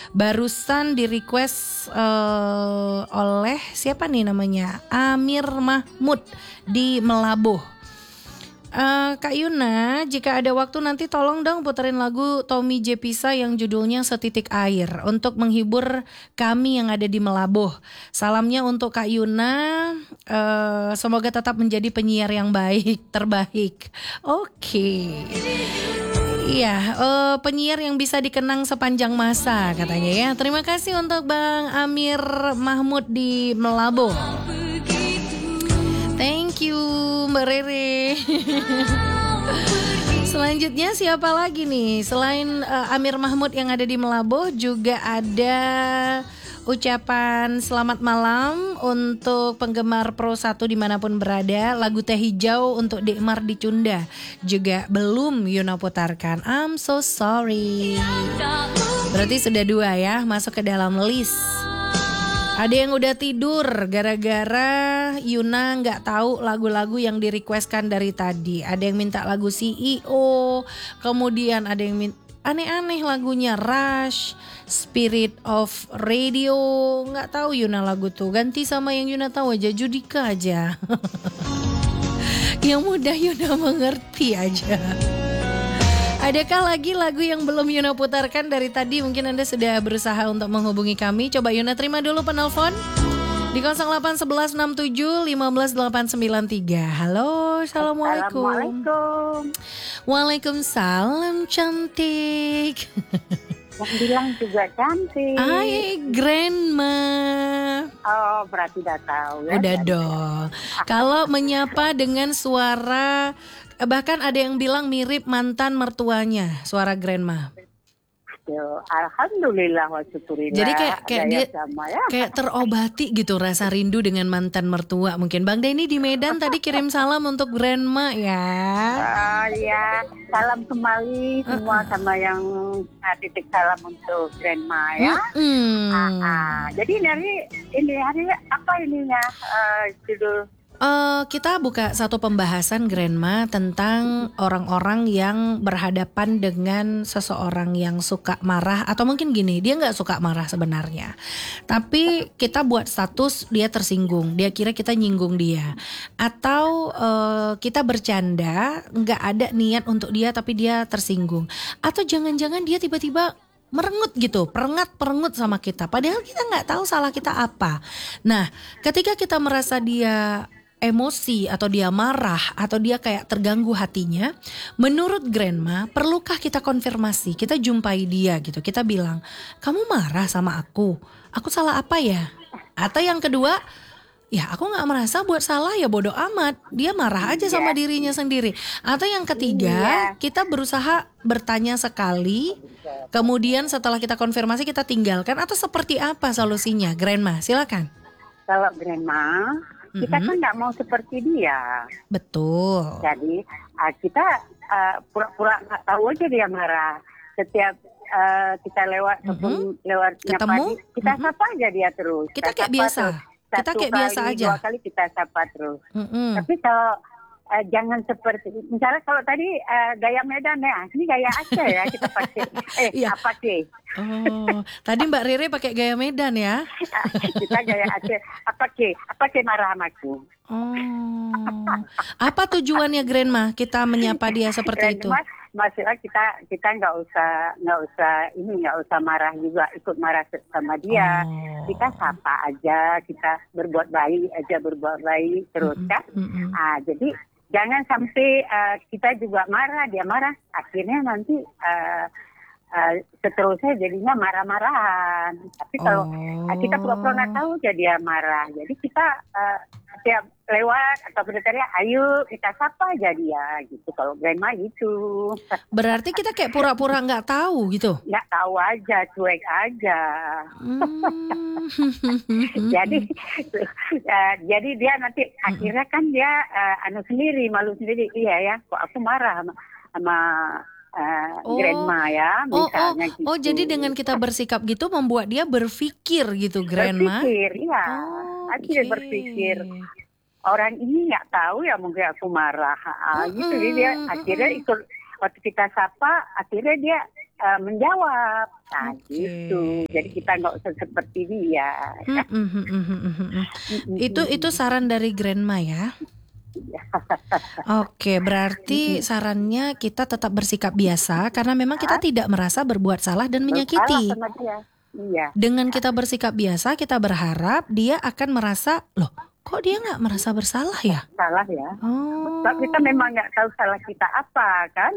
barusan di request oleh siapa nih namanya, Amir Mahmud di Melabuh. Kak Yuna, jika ada waktu nanti tolong dong puterin lagu Tommy J. Pisa yang judulnya Setitik Air untuk menghibur kami yang ada di Melabuh. Salamnya untuk Kak Yuna, semoga tetap menjadi penyiar yang terbaik. Oke. Iya, penyiar yang bisa dikenang sepanjang masa katanya ya. Terima kasih untuk Bang Amir Mahmud di Melabuh. Thank you Mbak Rere. Selanjutnya siapa lagi nih? Selain Amir Mahmud yang ada di Melabuh, juga ada ucapan selamat malam untuk penggemar Pro 1 dimanapun berada. Lagu Teh Hijau untuk Dekmar di Cunda juga belum Yuna putarkan. I'm so sorry. Berarti sudah 2 ya masuk ke dalam list. Ada yang udah tidur gara-gara Yuna gak tahu lagu-lagu yang di-requestkan dari tadi. Ada yang minta lagu CEO, kemudian ada yang minta aneh-aneh lagunya, Rush, Spirit of Radio. Gak tahu Yuna lagu tuh, ganti sama yang Yuna tahu aja, Judika aja. Yang mudah Yuna mengerti aja. Adakah lagi lagu yang belum Yuna putarkan dari tadi? Mungkin Anda sudah berusaha untuk menghubungi kami. Coba Yuna terima dulu penelpon di 081167158893. Halo, assalamualaikum. Waalaikumsalam cantik. Yang bilang juga cantik. Hai Grandma. Oh, berarti udah tahu ya. Udah dong. Kalau menyapa dengan suara, bahkan ada yang bilang mirip mantan mertuanya, suara Grandma. Alhamdulillah wa syukurillah. Jadi kayak dia sama, ya. kayak terobati gitu rasa rindu dengan mantan mertua. Mungkin Bang Denny di Medan tadi kirim salam untuk Grandma ya. Ya, salam kembali semua sama yang titik salam untuk Grandma ya. Jadi ini hari apa ininya judul? Kita buka satu pembahasan Grandma tentang orang-orang yang berhadapan dengan seseorang yang suka marah. Atau mungkin gini, dia gak suka marah sebenarnya, tapi kita buat status dia tersinggung, dia kira kita nyinggung dia. Atau kita bercanda, gak ada niat untuk dia tapi dia tersinggung. Atau jangan-jangan dia tiba-tiba merengut gitu, perengut sama kita, padahal kita gak tahu salah kita apa. Nah, ketika kita merasa dia emosi atau dia marah atau dia kayak terganggu hatinya, menurut Grandma perlukah kita konfirmasi, kita jumpai dia gitu, kita bilang, kamu marah sama aku salah apa ya? Atau yang kedua, ya aku gak merasa buat salah, ya bodo amat, dia marah aja sama dirinya sendiri. Atau yang ketiga, kita berusaha bertanya sekali, kemudian setelah kita konfirmasi kita tinggalkan. Atau seperti apa solusinya Grandma? Silakan. Kalau Grandma, kita kan nggak mau seperti dia. Betul. Jadi kita pura-pura nggak tahu aja dia marah. Setiap kita lewat ketemu, kita sapa aja dia terus. Kita kayak biasa. Kita kayak biasa aja. 2 kali kita sapa terus. Tapi kalau jangan seperti, misalnya kalau tadi gaya Medan ya, ini gaya Aceh ya kita pakai. Apa sih? Oh, tadi Mbak Rere pakai gaya Medan ya? Kita gaya Aceh. Apa sih marah sama aku? Oh, apa tujuannya Grandma kita menyapa dia seperti itu? Maksudnya kita nggak usah marah juga, ikut marah sama dia. Kita sapa aja, kita berbuat baik terus kan. Jadi jangan sampai kita juga marah, dia marah, akhirnya nanti seterusnya jadinya marah-marahan. Tapi kalau kita pura-pura nggak tahu aja dia marah, jadi kita setiap lewat atau berteriak, ayo kita sapa aja dia gitu. Kalau Grandma gitu. Berarti kita kayak pura-pura nggak tahu gitu? Nggak tahu aja, cuek aja. Jadi dia nanti akhirnya kan dia malu sendiri. Iya ya, kok aku marah sama Grandma ya, misalnya gitu. Oh, jadi dengan kita bersikap gitu membuat dia berpikir gitu, Grandma? Berpikir, iya. Akhirnya berpikir, orang ini nggak tahu ya mungkin aku marah. Gitu, jadi dia akhirnya ikut, waktu kita sapa, akhirnya dia menjawab. Nah, Oke. gitu. Jadi kita nggak usah seperti dia. Itu saran dari Grandma ya. Oke, berarti sarannya kita tetap bersikap biasa karena memang kita tidak merasa berbuat salah dan Salah menyakiti. sama dia. Iya. Dengan kita bersikap biasa, kita berharap dia akan merasa, loh, kok dia nggak merasa bersalah ya? Salah ya. Oh, Sebab kita memang nggak tahu salah kita apa kan.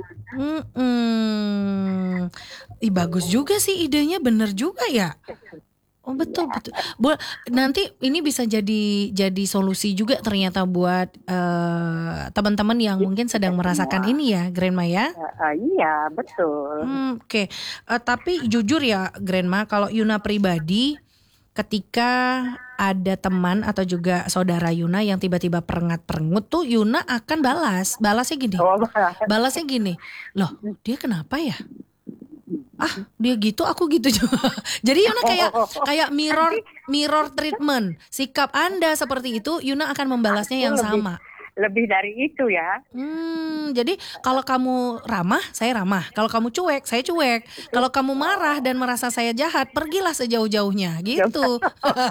Ih, bagus juga sih idenya, bener juga ya. Oh betul. Nanti ini bisa jadi solusi juga ternyata buat teman-teman yang mungkin sedang merasakan ini ya, Grandma ya. Iya, betul. Oke. Tapi jujur ya, Grandma, kalau Yuna pribadi, ketika ada teman atau juga saudara Yuna yang tiba-tiba perengat-perengut tuh, Yuna akan balasnya gini. Balasnya gini, loh dia kenapa ya? Dia gitu, aku gitu juga. Jadi Yuna kayak mirror treatment. Sikap Anda seperti itu, Yuna akan membalasnya yang sama. Lebih dari itu ya. Jadi kalau kamu ramah, saya ramah. Kalau kamu cuek, saya cuek. Kalau kamu marah dan merasa saya jahat, pergilah sejauh-jauhnya gitu.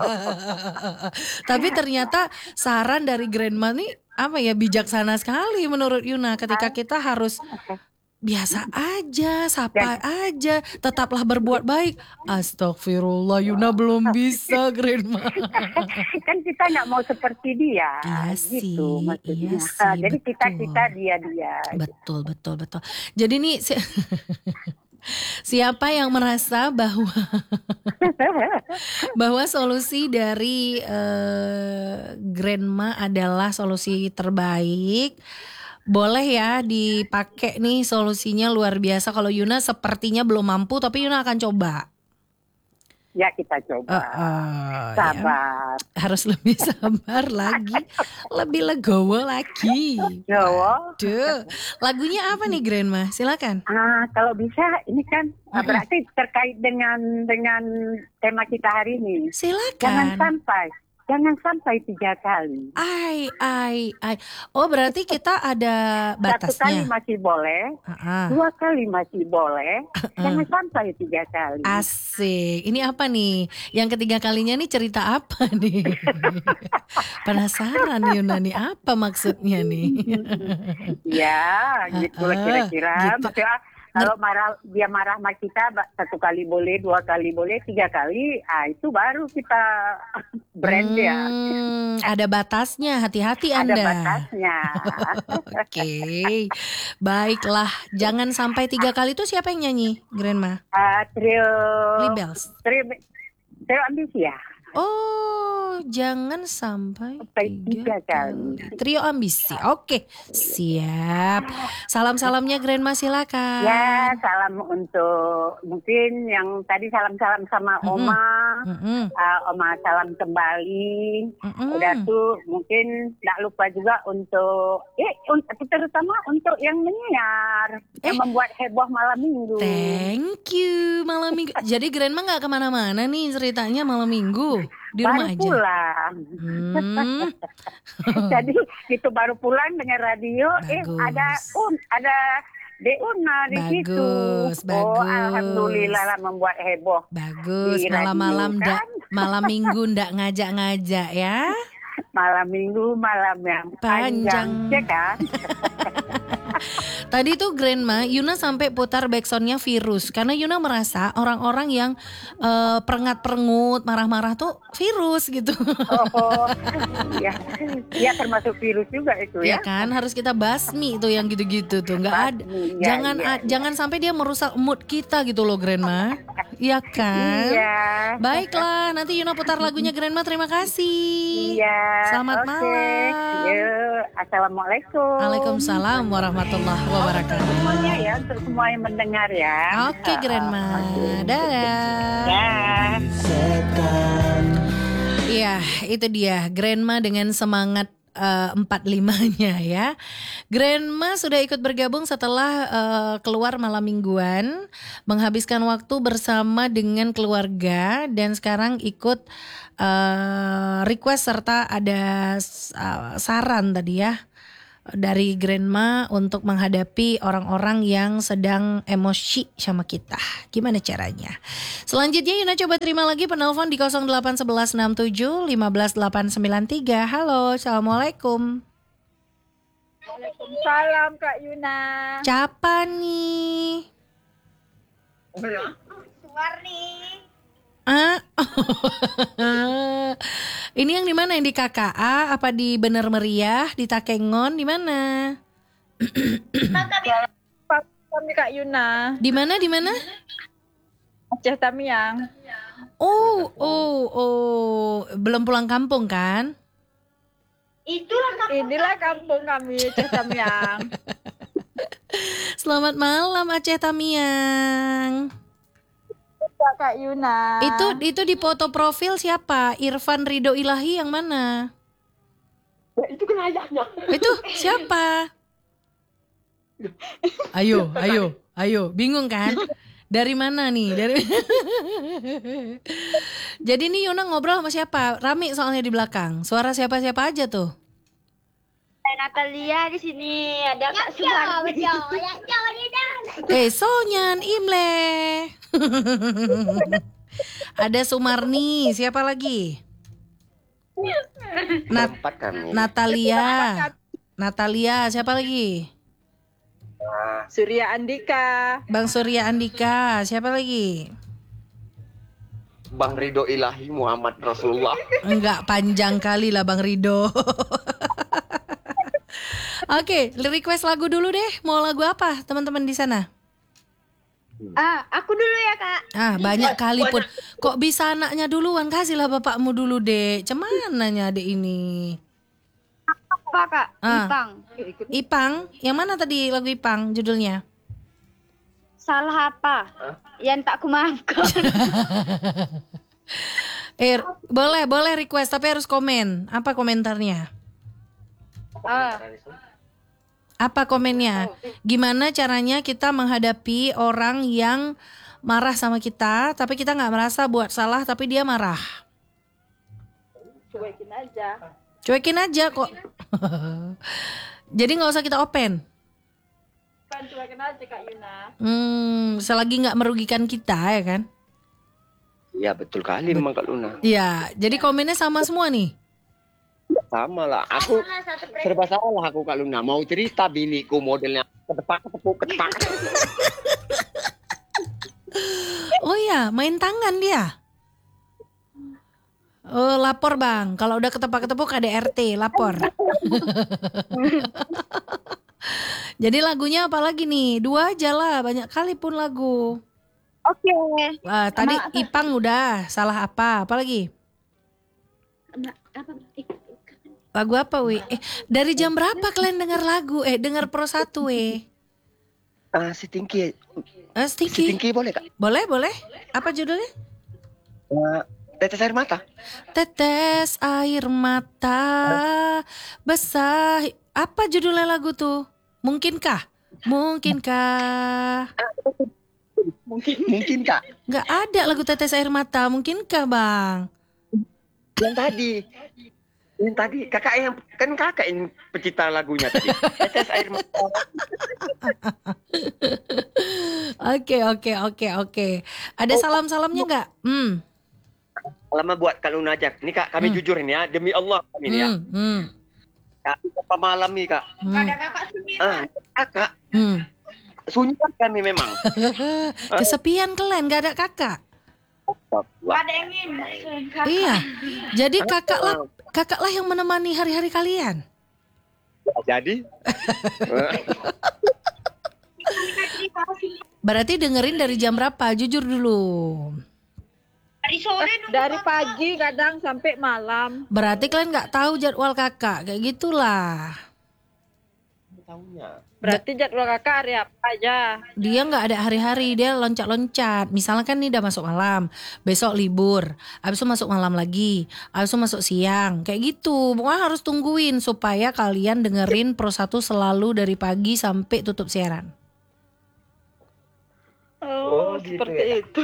Tapi ternyata saran dari Grandma nih bijaksana sekali menurut Yuna, ketika kita harus biasa aja, sapa aja, tetaplah berbuat baik. Astagfirullah, Yuna belum bisa, Grandma. Kan kita nggak mau seperti dia. Iya gitu, sih, iya sih. Jadi betul. kita dia. Betul. Jadi nih siapa yang merasa bahwa solusi dari Grandma adalah solusi terbaik, boleh ya dipakai nih, solusinya luar biasa. Kalau Yuna sepertinya belum mampu, tapi Yuna akan coba. Ya kita coba. Sabar. Ya. Harus lebih sabar lagi, lebih legowo lagi. Waduh. Lagunya apa nih Grandma? Silakan. Kalau bisa ini kan berarti terkait dengan tema kita hari ini. Silakan. Jangan sampai 3 kali. Oh berarti kita ada batasnya. 1 kali masih boleh, 2 kali masih boleh, jangan sampai 3 kali. Asik. Ini apa nih? Yang ketiga kalinya nih cerita apa nih? Penasaran Yuna nih, apa maksudnya nih? Ya, gitu lah kira-kira. Gitu. Maksudnya kalau dia marah sama kita 1 kali boleh, 2 kali boleh, 3 kali, itu baru kita brand ya. Ada batasnya, hati-hati Anda. Ada batasnya. Oke, baiklah. Jangan sampai 3 kali itu siapa yang nyanyi, Grandma? Trio Libels. Trio Ambisi ya. Oh, jangan sampai 3 kali. Trio Ambisi. Oke, siap. Salam-salamnya Grandma silakan. Ya, salam untuk mungkin yang tadi salam-salam sama Oma. Oma salam kembali. Udah tuh mungkin tidak lupa juga untuk terutama untuk yang menyiar, yang membuat heboh malam minggu. Thank you malam minggu. Jadi Grandma nggak kemana-mana nih ceritanya malam minggu. Di rumah aja. Pulang. Jadi itu baru pulang dengan radio. Ada Deuna di situ. Bagus. Alhamdulillah lah membuat heboh. Bagus. Malam-malam kan? malam minggu ndak ngajak-ngajak ya. Malam minggu malam yang panjang. Ya kan? Tadi tuh Grandma, Yuna sampai putar backsoundnya virus. Karena Yuna merasa orang-orang yang perengat-perengut, marah-marah tuh virus gitu. Ya termasuk virus juga itu ya. Ya kan, harus kita basmi itu yang gitu-gitu tuh. Nggak ada. Jangan sampai dia merusak mood kita gitu loh Grandma. Iya kan? Iya. Baiklah, nanti Yuna putar lagunya Grandma. Terima kasih. Iya. Selamat malam. Assalamualaikum. Waalaikumsalam warahmatullahi wabarakatuh. Semuanya ya, untuk semua yang mendengar ya. Oke, Grandma. Dadah. Ya. Iya, itu dia Grandma dengan semangat 45-nya ya. Grandma sudah ikut bergabung setelah keluar malam mingguan, menghabiskan waktu bersama dengan keluarga, dan sekarang ikut request serta ada saran tadi ya. dari Grandma untuk menghadapi orang-orang yang sedang emosi sama kita. Gimana caranya? Selanjutnya Yuna coba terima lagi penelpon di 081167 15893. Halo, Assalamualaikum. Waalaikumsalam Kak Yuna. Siapa nih? Suwarni. Ah, ini yang di mana? Yang di KKA? Apa di Bener Meriah? Di Takengon? Di mana? Kami Kak Yuna. Di mana? Di mana? Aceh Tamiang. Oh, belum pulang kampung kan? Inilah kampung kami Aceh Tamiang. Selamat malam Aceh Tamiang. Kak Yuna. Itu di foto profil siapa? Irfan Ridho Ilahi yang mana? Itu kan ayahnya. Itu siapa? Ayo, bingung kan? Dari mana nih? Jadi nih Yuna ngobrol sama siapa? Rame soalnya di belakang. Suara siapa-siapa aja tuh? Natalia di sini, ada Kak Suwarni. Sonyan Imle. Ada Sumarni, siapa lagi? Empat kami. Natalia, siapa lagi? Surya Andika. Bang Surya Andika, siapa lagi? Bang Ridho Ilahi Muhammad Rasulullah. Enggak, panjang kali lah Bang Ridho. Oke, request lagu dulu deh. Mau lagu apa teman-teman di sana? Aku dulu ya Kak. Banyak kali pun. Kok bisa anaknya duluan? Kasihlah bapakmu dulu, Dek. Cemananya Dek ini? Apa Kak? Ipang. Ipang? Yang mana tadi lagu Ipang judulnya? Salah apa? Yang tak kumaafkan. Boleh request tapi harus komen. Apa komentarnya? Apa komennya? Gimana caranya kita menghadapi orang yang marah sama kita, tapi kita nggak merasa buat salah, tapi dia marah? Cuekin aja kok. Jadi nggak usah kita open. Cuekin aja Kak Yuna. Selagi nggak merugikan kita ya kan? Iya betul kali memang Kak Luna. Iya, jadi komennya sama semua nih. Sama lah, aku serba salah aku Kak Luna. Mau cerita biniku modelnya ketepak. Oh iya, main tangan dia. Oh, lapor Bang. Kalau udah ketepuk-ketepuk KDRT, lapor. Jadi lagunya apa lagi nih? 2 aja lah, banyak kali pun lagu. Oke. Tadi Ipang udah, salah apa? Apa lagi? Lagu apa, Wi? Dari jam berapa kalian dengar lagu? Dengar Pro 1, Setingki. Stinky. Setingki boleh Kak? Boleh. Apa judulnya? Tetes air mata. Tetes air mata basah. Apa judulnya lagu tuh? Mungkinkah? Mungkin Kak. Nggak ada lagu Tetes air mata. Mungkinkah Bang? Yang tadi kakak yang pencipta lagunya tadi. Tetes air mata. Oke. Ada salam-salamnya nggak? Lama buat kalau najak. Ini Kak, kami jujur ini ya, demi Allah kami ini ya. Kak, apa malam nih Kak? Ada kakak sini. Kakak. Sunyi kami memang. Kesepian kalian, nggak ada kakak. Ada yang ingin. Iya. Jadi kakak lah yang menemani hari-hari kalian. Jadi. Berarti dengerin dari jam berapa? Jujur dulu. Dari sore dari pagi kadang sampai malam. Berarti kalian nggak tahu jadwal kakak, kayak gitulah. Berarti jadwal kakak hari apa aja? Dia nggak ada hari-hari, dia loncat-loncat. Misalnya kan nih udah masuk malam, besok libur, abis itu masuk malam lagi, abis itu masuk siang, kayak gitu. Pokoknya harus tungguin supaya kalian dengerin Pro 1 selalu dari pagi sampai tutup siaran. Oh, seperti ya. itu.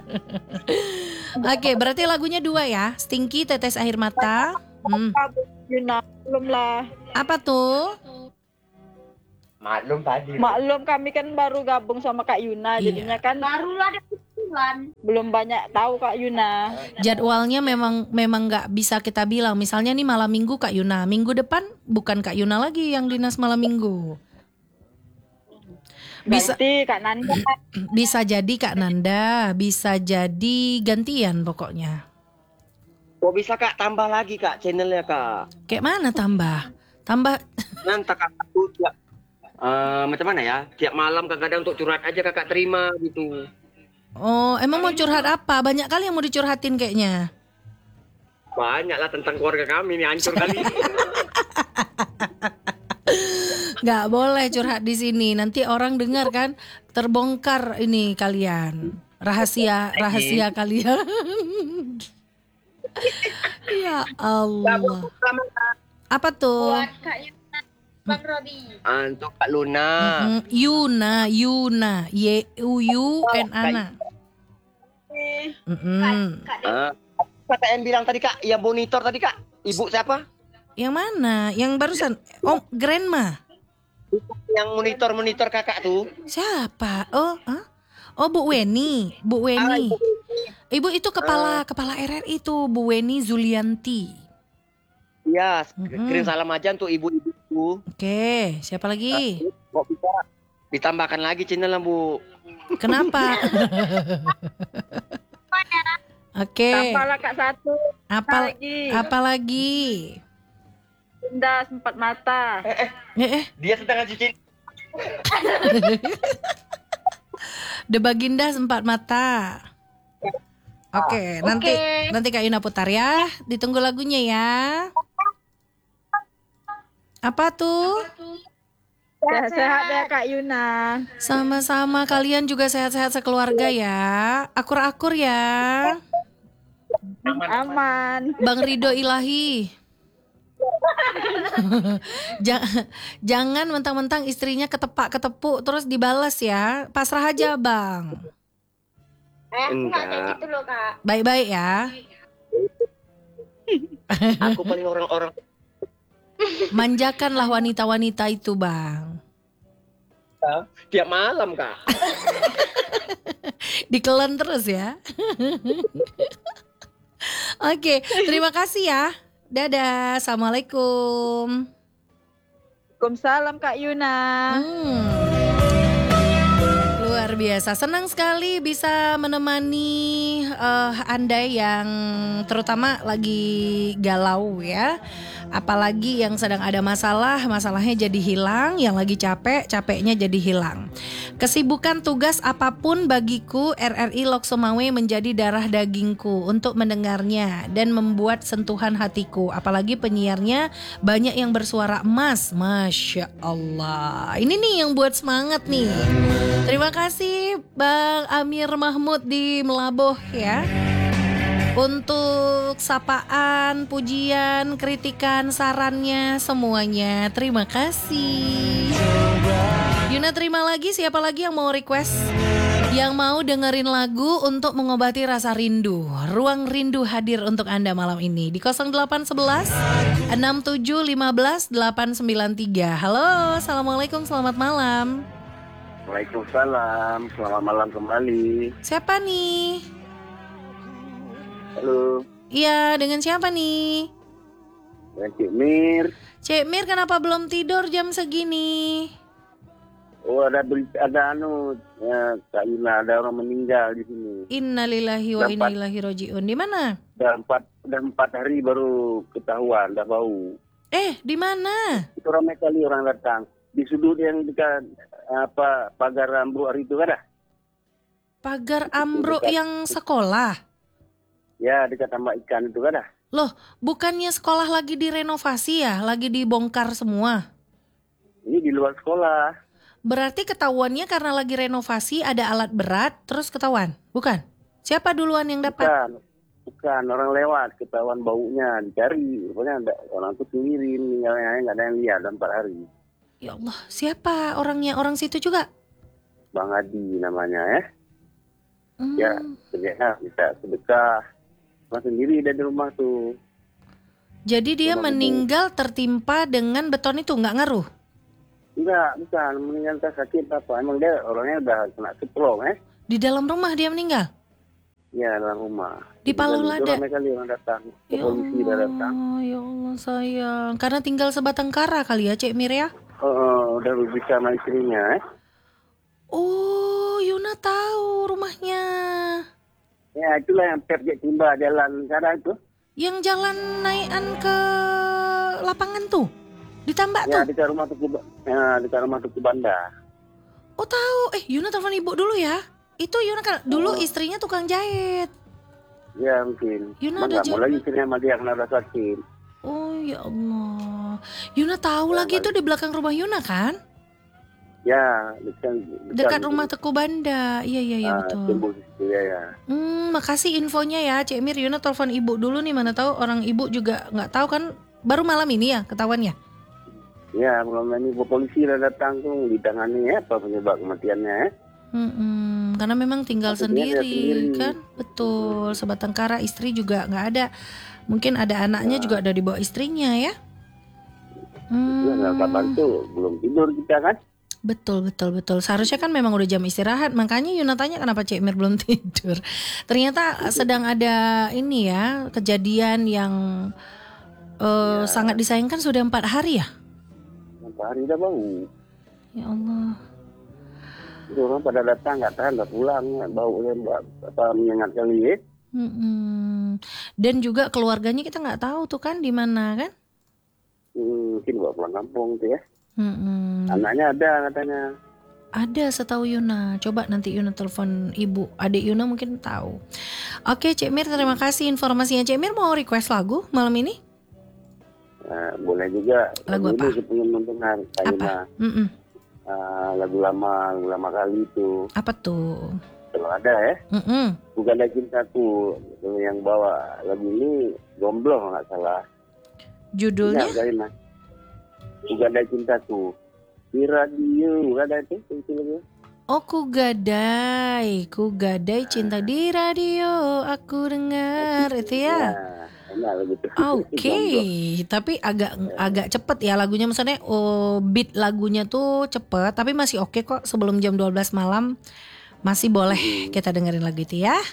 Oke, berarti lagunya 2 ya. Stinky, Tetes Air Mata. Yuna, belum lah. Apa tuh? Maklum tadi. Maklum kami kan baru gabung sama Kak Yuna, Iya. jadinya kan barulah ada kebetulan. Belum banyak tahu Kak Yuna. Jadwalnya memang nggak bisa kita bilang. Misalnya nih malam minggu Kak Yuna, minggu depan bukan Kak Yuna lagi yang dinas malam minggu. Bisa Ganti Kak Nanda. bisa jadi Kak Nanda, bisa jadi gantian pokoknya. Kok bisa Kak tambah lagi Kak channelnya Kak? Kayak mana tambah? Tambah Nanti Kakak tuh tiap macam mana ya? Tiap malam kadang-kadang untuk curhat aja Kakak terima gitu. Oh, emang mau curhat apa? Banyak kali yang mau dicurhatin kayaknya. Banyak lah tentang keluarga kami nih hancur kali ini. Nggak boleh curhat di sini. Nanti orang dengar kan, terbongkar ini kalian. Rahasia kalian. Ya Allah. Apa tuh? Buat Kak Yuna, Bang Robi. Untuk Kak Luna. Yuna, Yuna. Kata yang bilang tadi Kak, yang monitor tadi Kak, ibu siapa? Yang mana? Yang barusan? Oh, grandma. Yang monitor Kakak tuh. Siapa? Oh, oh Bu Weni, Ibu itu kepala RRI itu, Bu Weni Zulianti. Iya, kirim salam aja untuk ibu-ibu itu. Oke, siapa lagi? Kok bisa ditambahkan lagi channelnya Bu? Kenapa? Oke. Tambahlah Kak satu. Apa lagi? Indah sempat mata. Dia sedang cuci. The Baginda Empat Mata. Oke, nanti Kak Yuna putar ya. Ditunggu lagunya ya. Apa tuh? Sehat-sehat ya Kak Yuna. Sama-sama, kalian juga sehat-sehat sekeluarga ya. Akur-akur ya. Aman. Bang Ridho Ilahi. Jangan mentang-mentang istrinya ketepuk terus dibalas ya. Pasrah aja Bang. Enggak kayak gitu loh Kak. Baik-baik ya. Aku paling orang-orang. Manjakanlah wanita-wanita itu Bang. Tiap malam Kak. Dikelen terus ya. Oke, terima kasih ya. Dadah, assalamualaikum. Waalaikumsalam Kak Yuna. Luar biasa, senang sekali bisa menemani Anda yang terutama lagi galau ya. Apalagi yang sedang ada masalahnya jadi hilang, yang lagi capeknya jadi hilang. Kesibukan tugas apapun bagiku, RRI Lok Sumawe menjadi darah dagingku untuk mendengarnya dan membuat sentuhan hatiku. Apalagi penyiarnya banyak yang bersuara emas, Masya Allah. Ini nih yang buat semangat nih. Terima kasih Bang Amir Mahmud di Melaboh ya. Untuk sapaan, pujian, kritikan, sarannya, semuanya. Terima kasih. Yuna terima lagi, siapa lagi yang mau request? Yang mau dengerin lagu untuk mengobati rasa rindu. Ruang Rindu hadir untuk Anda malam ini di 0811 6715 893. Halo, assalamualaikum, selamat malam. Waalaikumsalam, selamat malam kembali. Siapa nih? Halo, Iya, dengan siapa nih? dengan Cik Mir. Cik Mir, kenapa belum tidur jam segini? Oh, ada Kak Yuna, ada orang meninggal di sini. Innalillahi wa inna ilaihi rajiun. Di mana? Udah 4 hari baru ketahuan, dah bau. Di mana? Itu ramai kali orang datang. Di sudut yang dekat pagar ambruk hari itu kan dah? Pagar ambruk yang sekolah. Ya, dekat tambak ikan itu kan dah? Loh, bukannya sekolah lagi direnovasi ya? Lagi dibongkar semua? Ini di luar sekolah. Berarti ketahuannya karena lagi renovasi ada alat berat terus ketahuan? Bukan? Siapa duluan yang dapat? Bukan, orang lewat ketahuan baunya dicari. Rupanya ada orang tuh sendiri meninggalnya, nggak ada yang lihat dalam 4 hari. Ya Allah, siapa orangnya? Orang situ juga? Bang Adi namanya ya. Ya, kerjanya minta sedekah. Mas sendiri dari rumah tuh. Jadi dia Rumah meninggal tertimpa dengan beton itu, nggak ngaruh? Enggak, bukan meninggal sakit apa. Emang dia orangnya udah kena ceplok Di dalam rumah dia meninggal? Ya, dalam rumah. Di Palau Dan itu Lada? ramai kali orang datang. Polisi dah datang. Ya Allah sayang. Karena tinggal sebatang kara kali ya Cik Mir ya? Udah berbicara sama istrinya Oh, Yuna tahu rumahnya. Ya, itulah yang perjek timba jalan sekarang itu. Yang jalan naikan ke lapangan tuh? Ditambak Ya, tuh? dekat rumah Tuku Banda. Oh tahu. Yuna telepon ibu dulu ya. Itu Yuna kan dulu istrinya tukang jahit. Ya, mungkin. Yuna Nggak ada mau lagi istrinya sama dia kena rasa sakit. Oh ya Allah. Yuna tahu lagi itu di belakang rumah Yuna kan? Ya, Dekat rumah Teku Banda. Iya betul. Timbul situ ya. Makasih infonya ya Cik Mir. Yuna telepon ibu dulu nih, mana tahu orang ibu juga nggak tahu kan, baru malam ini ya ketahuannya. Ya, belum ini polisi dah datang tuh ditangani apa penyebab kematiannya Karena memang tinggal Maksudnya dia sendiri kan, betul. Sebatang kara, istri juga nggak ada. Mungkin ada anaknya juga ada di bawah istrinya ya. Nggak kabar tuh, belum tidur kita kan. Betul. Seharusnya kan memang udah jam istirahat. Makanya Yuna tanya kenapa Cik Mir belum tidur. Ternyata sedang ada ini ya, kejadian yang sangat disayangkan sudah 4 hari ya. 4 hari dah bau. Ya Allah. Orang pada datang nggak tahan, nggak pulang, baunya menyengat kali ya. Dan juga keluarganya kita nggak tahu tuh kan di mana kan? Mungkin bawa pulang kampung tuh ya. Anaknya ada katanya. Ada setahu Yuna. Coba nanti Yuna telepon ibu. Adik Yuna mungkin tahu. Oke Cik Mir, terima kasih informasinya. Cik Mir mau request lagu malam ini? Boleh juga. Lagu apa? Ini pengen nontonan. Apa? Lagu lama kali itu. Apa tuh? Kalau ada ya. Bukan ada cintaku yang bawa lagu ini Gombloh nggak salah. Judulnya? Ya, Bukan ada cintaku di radio, ada itu lagu. Oh, ku gadai cinta di radio aku dengar itu ya. Oke, tapi agak cepet ya lagunya, maksudnya beat lagunya tuh cepet, tapi masih oke kok, sebelum jam 12 malam masih boleh kita dengerin lagu itu ya.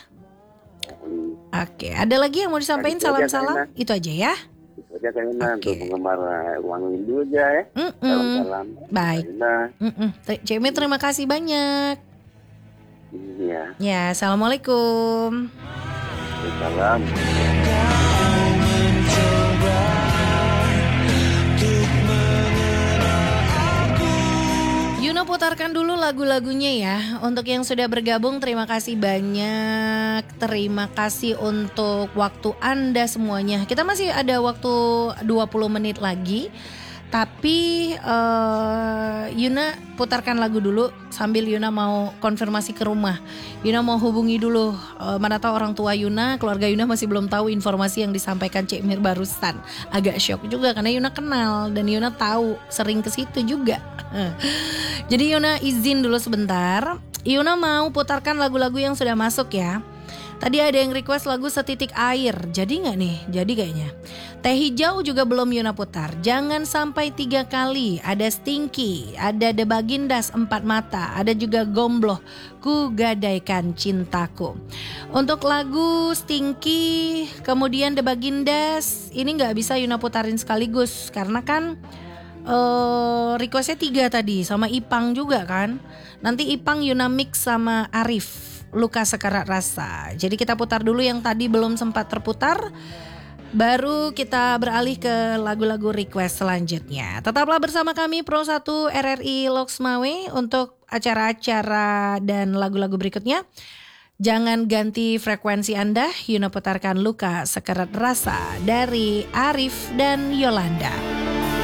Oke, ada lagi yang mau disampaikan salam-salam? Itu aja ya. Itu aja kan untuk penggemar Ruang Rindu aja ya. Salam-salam. Baik. Cik Mir, terima kasih banyak. Iya. Ya, assalamualaikum. Salam. Yuna putarkan dulu lagu-lagunya ya. Untuk yang sudah bergabung terima kasih banyak. Terima kasih untuk waktu Anda semuanya. Kita masih ada waktu 20 menit lagi. Tapi Yuna putarkan lagu dulu sambil Yuna mau konfirmasi ke rumah. Yuna mau hubungi dulu, mana tahu orang tua Yuna, keluarga Yuna masih belum tahu informasi yang disampaikan Cik Mir barusan. Agak shock juga karena Yuna kenal dan Yuna tahu sering ke situ juga. Jadi Yuna izin dulu sebentar. Yuna mau putarkan lagu-lagu yang sudah masuk ya. Tadi ada yang request lagu Setitik Air. Jadi gak nih? Jadi kayaknya. Teh Hijau juga belum Yuna putar. Jangan Sampai 3 Kali. Ada Stinky. Ada The Bagindas 4 Mata. Ada juga Gombloh. Ku Gadaikan Cintaku. Untuk lagu Stinky, kemudian The Bagindas, ini gak bisa Yuna putarin sekaligus. Karena kan requestnya 3 tadi. Sama Ipang juga kan. Nanti Ipang Yuna mix sama Arif. Luka Sekarat Rasa. Jadi kita putar dulu yang tadi belum sempat terputar, baru kita beralih ke lagu-lagu request selanjutnya. Tetaplah bersama kami Pro 1 RRI Loksmawe untuk acara-acara dan lagu-lagu berikutnya. Jangan ganti frekuensi Anda. Yuna putarkan Luka Sekarat Rasa dari Arif dan Yolanda.